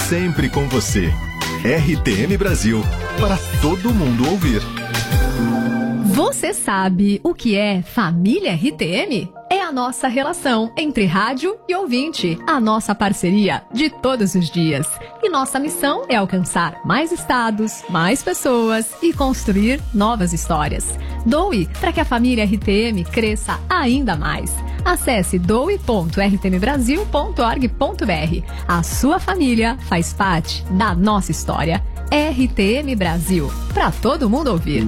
sempre com você. RTM Brasil, para todo mundo ouvir. Você sabe o que é Família RTM? É a nossa relação entre rádio e ouvinte, a nossa parceria de todos os dias. E nossa missão é alcançar mais estados, mais pessoas e construir novas histórias. Doe para que a família RTM cresça ainda mais. Acesse doe.rtmbrasil.org.br. A sua família faz parte da nossa história. RTM Brasil, para todo mundo ouvir.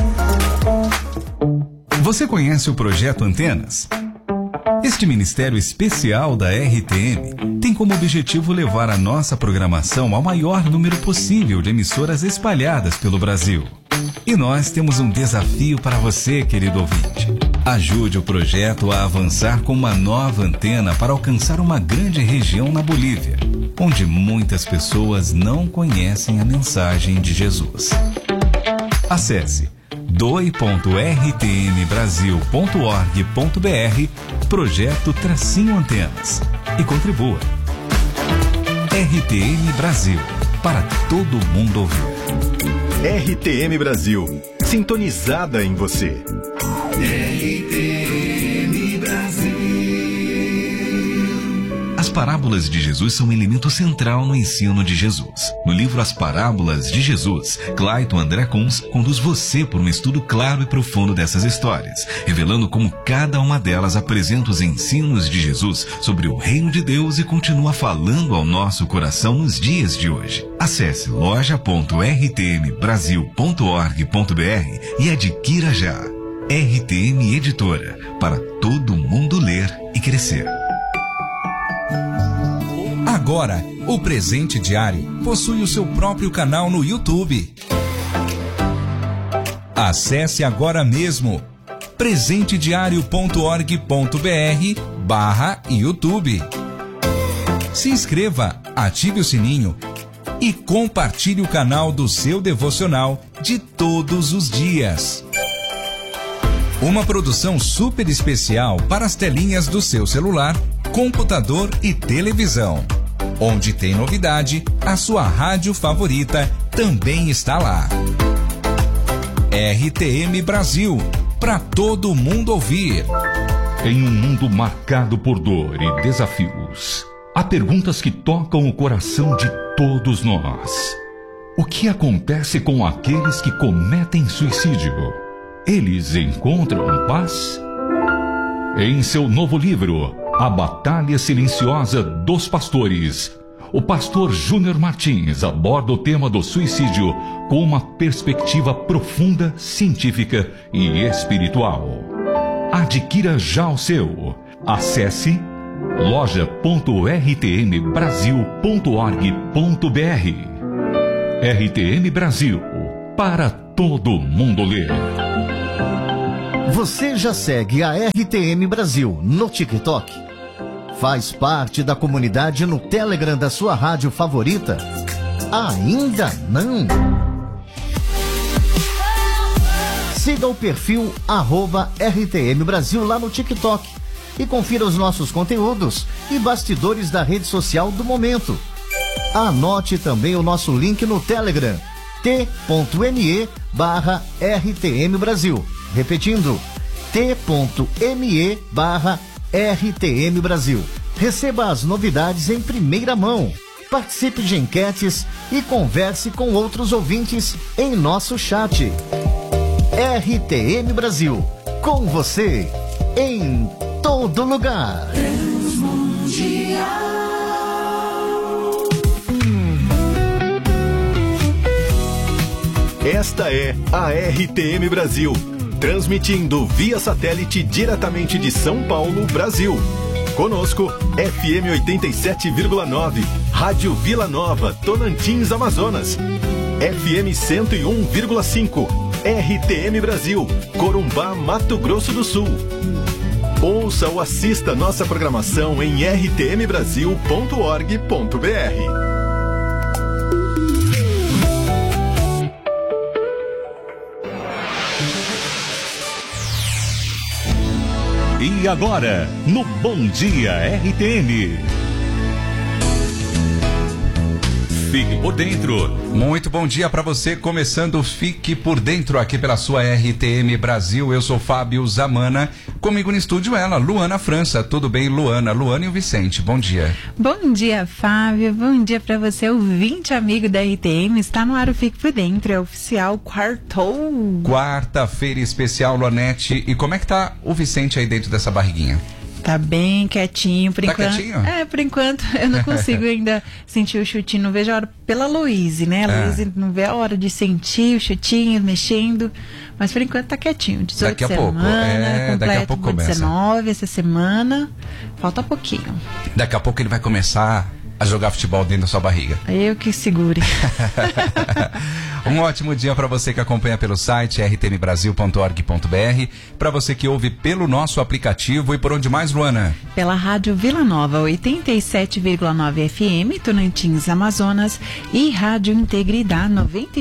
Você conhece o Projeto Antenas? Este ministério especial da RTM tem como objetivo levar a nossa programação ao maior número possível de emissoras espalhadas pelo Brasil. E nós temos um desafio para você, querido ouvinte. Ajude o projeto a avançar com uma nova antena para alcançar uma grande região na Bolívia, onde muitas pessoas não conhecem a mensagem de Jesus. Acesse doe.rtmbrasil.org.br Projeto-Antenas e contribua. RTM Brasil, para todo mundo ouvir. RTM Brasil, sintonizada em você. RTM Brasil. As parábolas de Jesus são um elemento central no ensino de Jesus. No livro As Parábolas de Jesus, Clayton André Kunz conduz você por um estudo claro e profundo dessas histórias, revelando como cada uma delas apresenta os ensinos de Jesus sobre o reino de Deus e continua falando ao nosso coração nos dias de hoje. Acesse loja.rtmbrasil.org.br e adquira já. RTM Editora, para todo mundo ler e crescer. Agora, o Presente Diário possui o seu próprio canal no YouTube. Acesse agora mesmo presentediario.org.br/YouTube. Se inscreva, ative o sininho e compartilhe o canal do seu devocional de todos os dias. Uma produção super especial para as telinhas do seu celular, computador e televisão. Onde tem novidade, a sua rádio favorita também está lá. RTM Brasil, para todo mundo ouvir. Em um mundo marcado por dor e desafios, há perguntas que tocam o coração de todos nós. O que acontece com aqueles que cometem suicídio? Eles encontram paz? Em seu novo livro, A Batalha Silenciosa dos Pastores, o pastor Júnior Martins aborda o tema do suicídio com uma perspectiva profunda, científica e espiritual. Adquira já o seu. Acesse loja.rtmbrasil.org.br. RTM Brasil, para todo mundo ler. Você já segue a RTM Brasil no TikTok? Faz parte da comunidade no Telegram da sua rádio favorita? Ainda não? Siga o perfil @RTM Brasil lá no TikTok e confira os nossos conteúdos e bastidores da rede social do momento. Anote também o nosso link no Telegram, t.me/RTM Brasil. Repetindo, t.me/RTM Brasil. Receba as novidades em primeira mão. Participe de enquetes e converse com outros ouvintes em nosso chat. RTM Brasil, com você, em todo lugar. Esta é a RTM Brasil, transmitindo via satélite diretamente de São Paulo, Brasil. Conosco, FM 87,9, Rádio Vila Nova, Tonantins, Amazonas. FM 101,5, RTM Brasil, Corumbá, Mato Grosso do Sul. Ouça ou assista nossa programação em rtmbrasil.org.br. E agora, no Bom Dia RTM. Fique por dentro. Muito bom dia para você, começando o Fique por Dentro aqui pela sua RTM Brasil. Eu sou Fábio Zamana, comigo no estúdio ela, Luana França. Tudo bem, Luana? Luana e o Vicente, bom dia. Bom dia, Fábio. Bom dia para você, ouvinte amigo da RTM. Está no ar o Fique por Dentro, é oficial quartou. Quarta-feira especial, Luanete. E como é que tá o Vicente aí dentro dessa barriguinha? Tá bem quietinho, por enquanto. Tá quietinho? Por enquanto eu não consigo ainda sentir o chutinho, não vejo a hora pela Luíse, né? A Luíse não vê a hora de sentir o chutinho, mexendo, mas por enquanto tá quietinho. 18 daqui a pouco, daqui a pouco começa. 19 essa semana, falta pouquinho. Daqui a pouco ele vai começar a jogar futebol dentro da sua barriga. Eu que segure. Um ótimo dia para você que acompanha pelo site rtmbrasil.org.br, para você que ouve pelo nosso aplicativo e por onde mais, Luana? Pela Rádio Vila Nova 87,9 FM, Tonantins, Amazonas, e Rádio Integridade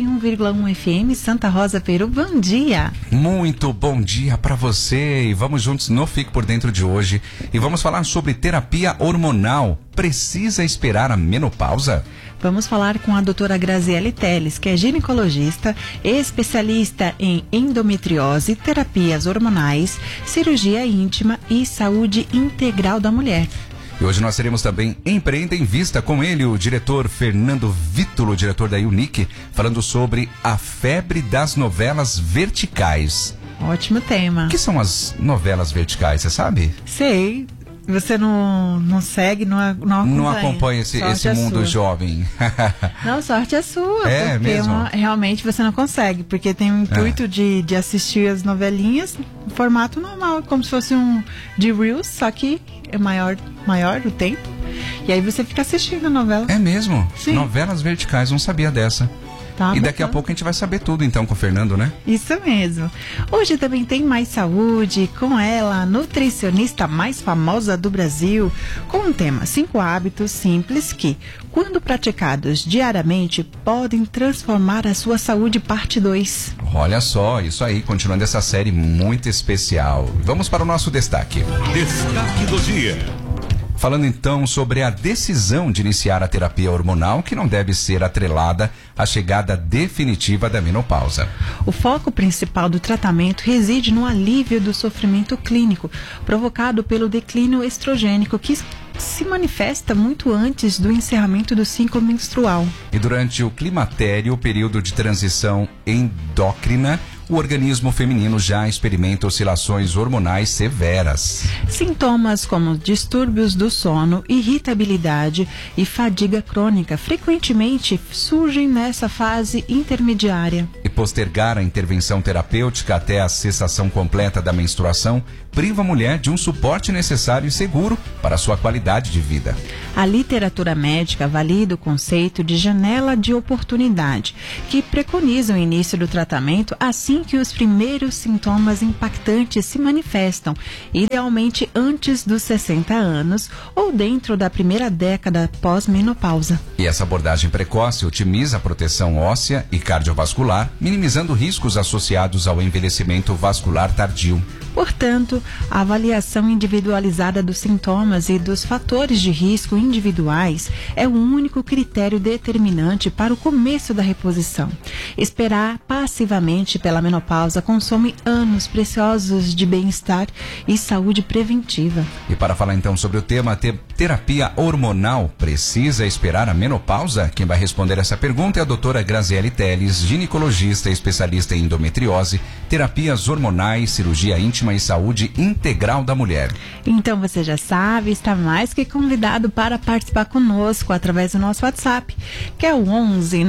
91,1 FM, Santa Rosa, Peru. Bom dia! Muito bom dia para você e vamos juntos no Fique por Dentro de hoje e vamos falar sobre terapia hormonal. Precisa esperar a menopausa? Vamos falar com a doutora Graziele Teles, que é ginecologista, especialista em endometriose, terapias hormonais, cirurgia íntima e saúde integral da mulher. E hoje nós teremos também Empreenda em Vista com ele, o diretor Fernando Vítulo, diretor da Unique, falando sobre a febre das novelas verticais. Ótimo tema. O que são as novelas verticais, você sabe? Sei. Você não segue, não acompanha esse mundo jovem. Não, sorte é sua. É porque mesmo? Realmente você não consegue, porque tem o intuito de assistir as novelinhas em formato normal, como se fosse um de Reels, só que é maior o tempo. E aí você fica assistindo a novela. É mesmo? Sim. Novelas verticais, não sabia dessa. Tá, e daqui a pouco a gente vai saber tudo então com o Fernando, né? Isso mesmo. Hoje também tem Mais Saúde com ela, a nutricionista mais famosa do Brasil, com um tema 5 hábitos simples que, quando praticados diariamente, podem transformar a sua saúde, parte 2. Olha só, isso aí, continuando essa série muito especial. Vamos para o nosso destaque. Destaque do dia. Falando então sobre a decisão de iniciar a terapia hormonal, que não deve ser atrelada à chegada definitiva da menopausa. O foco principal do tratamento reside no alívio do sofrimento clínico, provocado pelo declínio estrogênico, que se manifesta muito antes do encerramento do ciclo menstrual. E durante o climatério, o período de transição endócrina, o organismo feminino já experimenta oscilações hormonais severas. Sintomas como distúrbios do sono, irritabilidade e fadiga crônica frequentemente surgem nessa fase intermediária. E postergar a intervenção terapêutica até a cessação completa da menstruação priva a mulher de um suporte necessário e seguro para a sua qualidade de vida. A literatura médica valida o conceito de janela de oportunidade, que preconiza o início do tratamento assim que os primeiros sintomas impactantes se manifestam, idealmente antes dos 60 anos ou dentro da primeira década pós-menopausa. E essa abordagem precoce otimiza a proteção óssea e cardiovascular, minimizando riscos associados ao envelhecimento vascular tardio. Portanto, a avaliação individualizada dos sintomas e dos fatores de risco individuais é o único critério determinante para o começo da reposição. Esperar passivamente pela menopausa consome anos preciosos de bem-estar e saúde preventiva. E para falar então sobre o tema terapia hormonal, precisa esperar a menopausa? Quem vai responder essa pergunta é a doutora Graziele Teles, ginecologista especialista em endometriose, terapias hormonais, cirurgia íntima e saúde integral da mulher. Então você já sabe, está mais que convidado para participar conosco através do nosso WhatsApp, que é o 11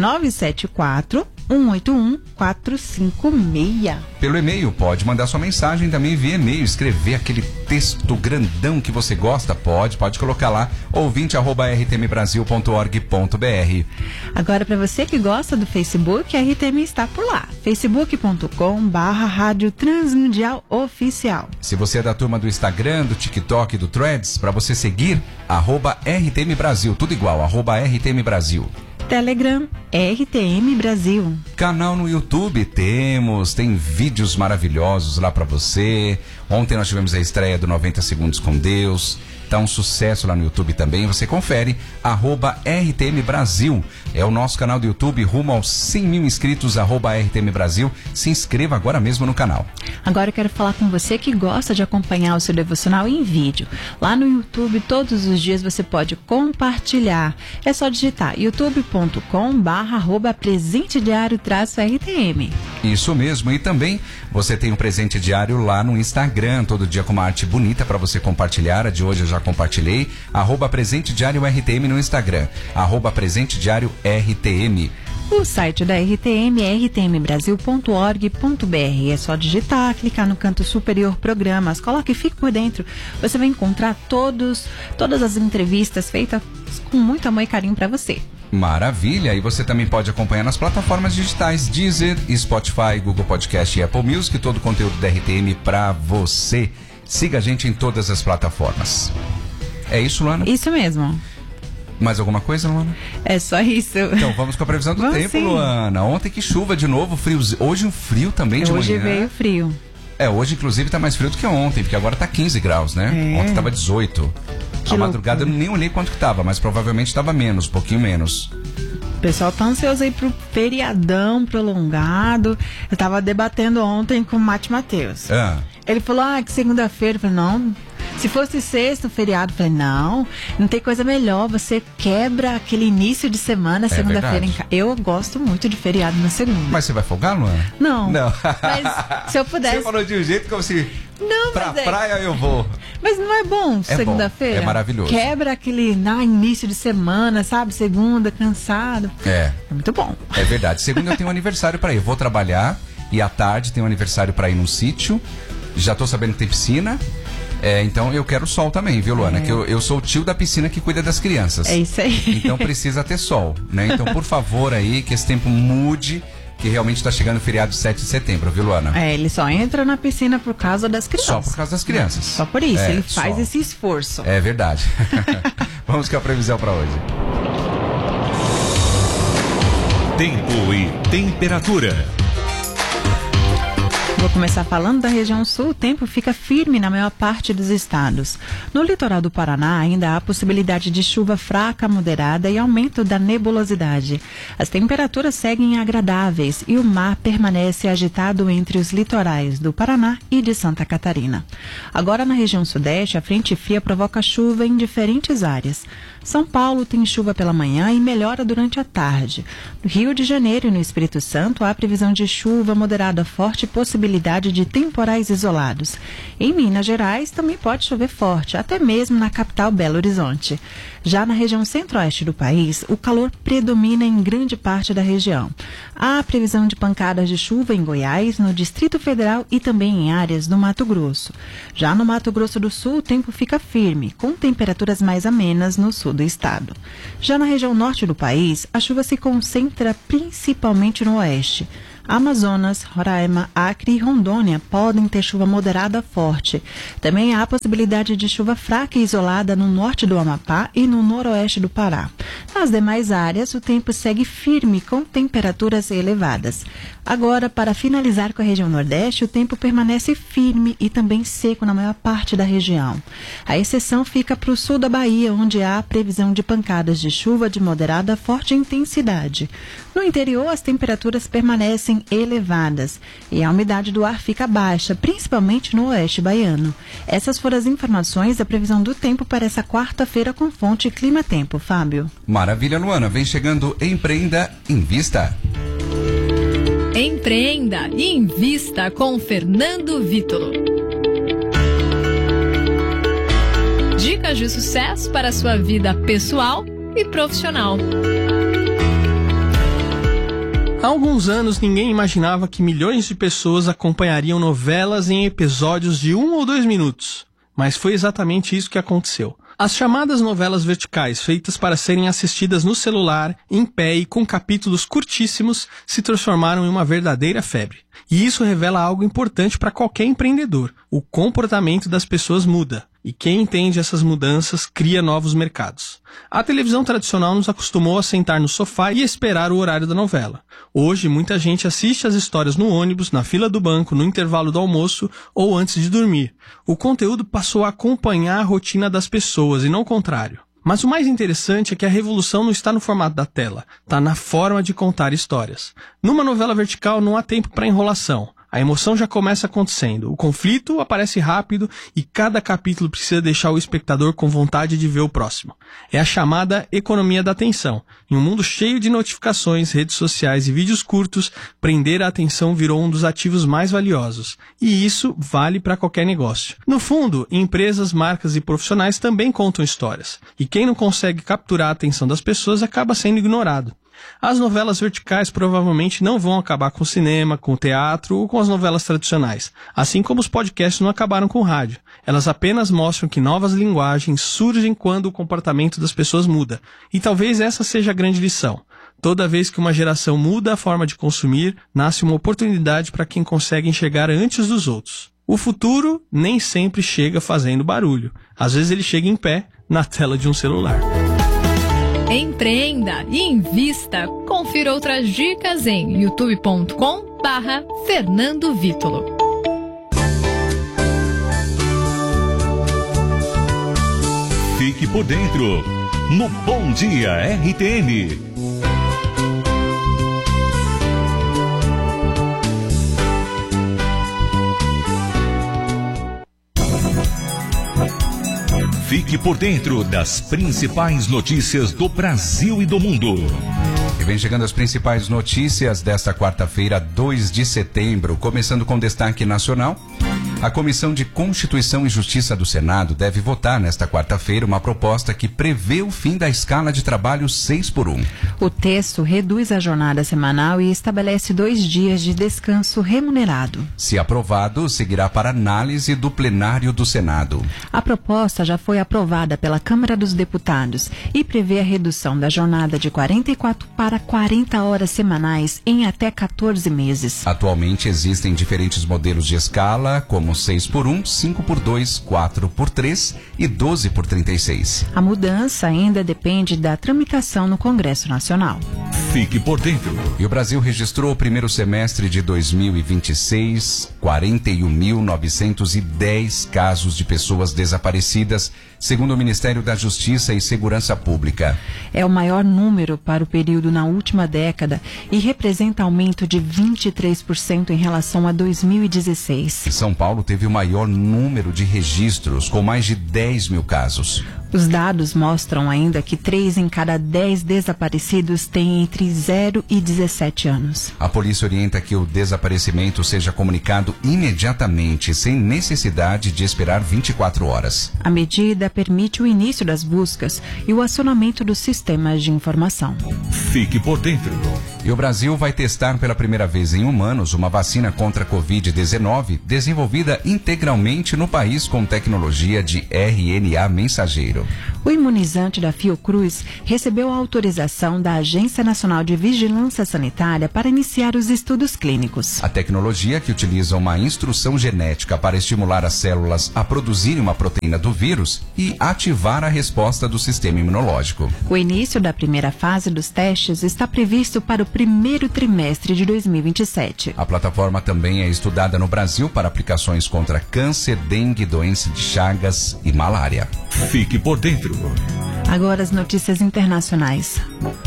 974 181 456. Pelo e-mail, pode mandar sua mensagem também via e-mail, escrever aquele texto grandão que você gosta, pode colocar lá, ouvinte@rtmbrasil.org.br. Agora, para você que gosta do Facebook, a RTM está por lá, facebook.com/Rádio Transmundial Oficial. Se você é da turma do Instagram, do TikTok, do Threads, para você seguir, @RTM Brasil, tudo igual, @RTM Brasil. Telegram, RTM Brasil. Canal no YouTube tem vídeos maravilhosos lá pra você. Ontem nós tivemos a estreia do 90 Segundos com Deus. tá um sucesso lá no YouTube também. Você confere, @RTM Brasil. É o nosso canal do YouTube, rumo aos 100 mil inscritos, @RTM Brasil. Se inscreva agora mesmo no canal. Agora eu quero falar com você que gosta de acompanhar o seu devocional em vídeo. Lá no YouTube, todos os dias você pode compartilhar. É só digitar youtube.com/presentediario-RTM. Isso mesmo, e também você tem um presente diário lá no Instagram, todo dia com uma arte bonita para você compartilhar. A de hoje eu já compartilhei, @presentediario-RTM no Instagram, @presentediario-RTM. O site da RTM é rtmbrasil.org.br. É só digitar, clicar no canto superior programas, coloque e fique por dentro. Você vai encontrar todas as entrevistas feitas com muito amor e carinho para você. Maravilha! E você também pode acompanhar nas plataformas digitais Deezer, Spotify, Google Podcast e Apple Music, todo o conteúdo da RTM para você. Siga a gente em todas as plataformas. É isso, Luana? Isso mesmo. Mais alguma coisa, Luana? É só isso. Então vamos com a previsão do tempo, sim. Luana. Ontem que chuva de novo, frio. Hoje um frio também de manhã. Hoje veio frio. Hoje inclusive tá mais frio do que ontem, porque agora tá 15 graus, né? Ontem tava 18. A madrugada eu nem olhei quanto que tava, mas provavelmente tava menos, um pouquinho menos. O pessoal tá ansioso aí pro feriadão prolongado. Eu tava debatendo ontem com o Mate Matheus. Ele falou, que segunda-feira. Eu falei, não, se fosse sexta, feriado. Eu falei, não tem coisa melhor. Você quebra aquele início de semana, segunda-feira em casa. Eu gosto muito de feriado na segunda. Mas você vai folgar, Luana? Não. Mas se eu pudesse... Você falou de um jeito como se... Não, pra praia eu vou. Mas não é bom segunda-feira? É maravilhoso. Quebra aquele início de semana, sabe? Segunda, cansado. É muito bom. É verdade. Segunda eu tenho um aniversário pra ir. Eu vou trabalhar e à tarde tenho um aniversário pra ir num sítio. Já tô sabendo que tem piscina. Então eu quero sol também, viu, Luana? Que eu sou o tio da piscina que cuida das crianças. É isso aí. Então precisa ter sol, né? Então, por favor aí, que esse tempo mude, que realmente está chegando o feriado de 7 de setembro, viu, Luana? Ele só entra na piscina por causa das crianças. Só por causa das crianças. Só por isso, ele faz esse esforço. É verdade. Vamos com a previsão para hoje. Tempo e temperatura. Vou começar falando da região sul. O tempo fica firme na maior parte dos estados. No litoral do Paraná ainda há possibilidade de chuva fraca, moderada e aumento da nebulosidade. As temperaturas seguem agradáveis e o mar permanece agitado entre os litorais do Paraná e de Santa Catarina. Agora na região sudeste, a frente fria provoca chuva em diferentes áreas. São Paulo tem chuva pela manhã e melhora durante a tarde. No Rio de Janeiro e no Espírito Santo há previsão de chuva moderada forte e possibilidade de temporais isolados. Em Minas Gerais também pode chover forte, até mesmo na capital Belo Horizonte. Já na região centro-oeste do país, o calor predomina em grande parte da região. Há previsão de pancadas de chuva em Goiás, no Distrito Federal e também em áreas do Mato Grosso. Já no Mato Grosso do Sul, o tempo fica firme, com temperaturas mais amenas no sul do estado. Já na região norte do país, a chuva se concentra principalmente no oeste. Amazonas, Roraima, Acre e Rondônia podem ter chuva moderada forte. Também há possibilidade de chuva fraca e isolada no norte do Amapá e no noroeste do Pará. Nas demais áreas, o tempo segue firme com temperaturas elevadas. Agora, para finalizar com a região nordeste, o tempo permanece firme e também seco na maior parte da região. A exceção fica para o sul da Bahia, onde há previsão de pancadas de chuva de moderada a forte intensidade. No interior, as temperaturas permanecem elevadas e a umidade do ar fica baixa, principalmente no oeste baiano. Essas foram as informações da previsão do tempo para essa quarta-feira com fonte Clima Tempo. Fábio. Maravilha, Luana. Vem chegando Empreenda, Invista. Empreenda e invista com Fernando Vitor. Dicas de sucesso para a sua vida pessoal e profissional. Há alguns anos, ninguém imaginava que milhões de pessoas acompanhariam novelas em episódios de 1 ou 2 minutos. Mas foi exatamente isso que aconteceu. As chamadas novelas verticais, feitas para serem assistidas no celular, em pé e com capítulos curtíssimos, se transformaram em uma verdadeira febre. E isso revela algo importante para qualquer empreendedor. O comportamento das pessoas muda. e quem entende essas mudanças cria novos mercados. A televisão tradicional nos acostumou a sentar no sofá e esperar o horário da novela. Hoje, muita gente assiste as histórias no ônibus, na fila do banco, no intervalo do almoço ou antes de dormir. O conteúdo passou a acompanhar a rotina das pessoas e não o contrário. Mas o mais interessante é que a revolução não está no formato da tela, está na forma de contar histórias. Numa novela vertical não há tempo para enrolação. A emoção já começa acontecendo, o conflito aparece rápido e cada capítulo precisa deixar o espectador com vontade de ver o próximo. É a chamada economia da atenção. Em um mundo cheio de notificações, redes sociais e vídeos curtos, prender a atenção virou um dos ativos mais valiosos. E isso vale para qualquer negócio. No fundo, empresas, marcas e profissionais também contam histórias. E quem não consegue capturar a atenção das pessoas acaba sendo ignorado. As novelas verticais provavelmente não vão acabar com o cinema, com o teatro ou com as novelas tradicionais, assim como os podcasts não acabaram com o rádio. Elas apenas mostram que novas linguagens surgem quando o comportamento das pessoas muda. E talvez essa seja a grande lição. Toda vez que uma geração muda a forma de consumir, nasce uma oportunidade para quem consegue enxergar antes dos outros. O futuro nem sempre chega fazendo barulho. Às vezes ele chega em pé na tela de um celular. Empreenda e invista. Confira outras dicas em youtube.com/Fernando Vítolo. Fique por dentro no Bom Dia RTM. Fique por dentro das principais notícias do Brasil e do mundo. E vem chegando as principais notícias desta quarta-feira, 2 de setembro, começando com destaque nacional. A Comissão de Constituição e Justiça do Senado deve votar nesta quarta-feira uma proposta que prevê o fim da escala de trabalho 6x1. O texto reduz a jornada semanal e estabelece 2 dias de descanso remunerado. Se aprovado, seguirá para análise do plenário do Senado. A proposta já foi aprovada pela Câmara dos Deputados e prevê a redução da jornada de 44 para 40 horas semanais em até 14 meses. Atualmente existem diferentes modelos de escala, como 6x1, 5x2, 4x3 e 12x36. A mudança ainda depende da tramitação no Congresso Nacional. Fique por dentro. E o Brasil registrou o primeiro semestre de 2026, 41.910 casos de pessoas desaparecidas, segundo o Ministério da Justiça e Segurança Pública. É o maior número para o período na última década e representa aumento de 23% em relação a 2016. São Paulo teve o maior número de registros, com mais de 10 mil casos. Os dados mostram ainda que 3 em cada 10 desaparecidos têm entre 0 e 17 anos. A polícia orienta que o desaparecimento seja comunicado imediatamente, sem necessidade de esperar 24 horas. A medida permite o início das buscas e o acionamento dos sistemas de informação. Fique por dentro. E o Brasil vai testar pela primeira vez em humanos uma vacina contra a Covid-19 desenvolvida integralmente no país com tecnologia de RNA mensageiro. O imunizante da Fiocruz recebeu a autorização da Agência Nacional de Vigilância Sanitária para iniciar os estudos clínicos. A tecnologia, que utiliza uma instrução genética para estimular as células a produzirem uma proteína do vírus e ativar a resposta do sistema imunológico. O início da primeira fase dos testes está previsto para o primeiro trimestre de 2027. A plataforma também é estudada no Brasil para aplicações contra câncer, dengue, doença de Chagas e malária. Fique por dentro. Agora as notícias internacionais.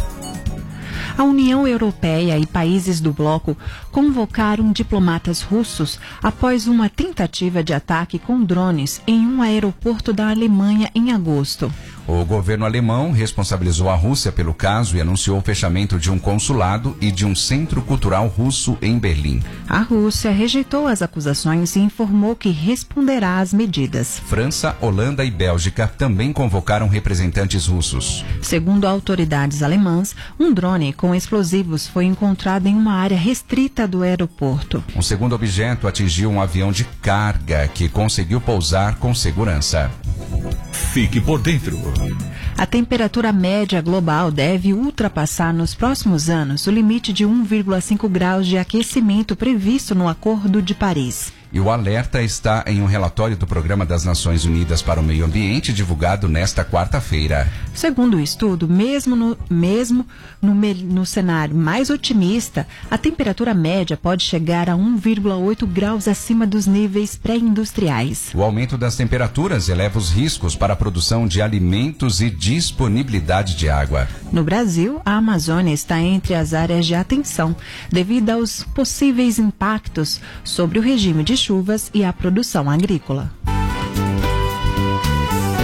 A União Europeia e países do bloco convocaram diplomatas russos após uma tentativa de ataque com drones em um aeroporto da Alemanha em agosto. O governo alemão responsabilizou a Rússia pelo caso e anunciou o fechamento de um consulado e de um centro cultural russo em Berlim. A Rússia rejeitou as acusações e informou que responderá às medidas. França, Holanda e Bélgica também convocaram representantes russos. Segundo autoridades alemãs, um drone com explosivos foi encontrado em uma área restrita do aeroporto. Um segundo objeto atingiu um avião de carga que conseguiu pousar com segurança. Fique por dentro. A temperatura média global deve ultrapassar nos próximos anos o limite de 1,5 graus de aquecimento previsto no Acordo de Paris. E o alerta está em um relatório do Programa das Nações Unidas para o Meio Ambiente, divulgado nesta quarta-feira. Segundo o estudo, mesmo no cenário mais otimista, a temperatura média pode chegar a 1,8 graus acima dos níveis pré-industriais. O aumento das temperaturas eleva os riscos para a produção de alimentos e disponibilidade de água. No Brasil, a Amazônia está entre as áreas de atenção, devido aos possíveis impactos sobre o regime de chuvas e a produção agrícola.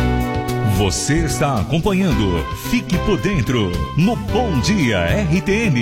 Você está acompanhando Fique por Dentro no Bom Dia RTM.